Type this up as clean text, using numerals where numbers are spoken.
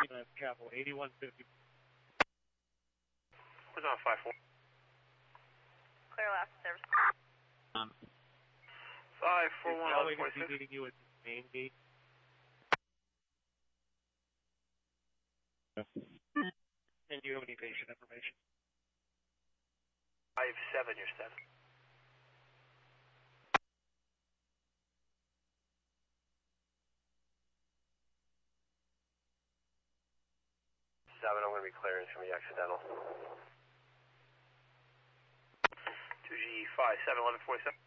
Capital 8150. Who's on 5-4? Clear last service. 541 Going to be meeting you at the main gate. And do you have any patient information? 5-7, you're 7. I'm going to be clearing from the accidental. 2G 57 1147.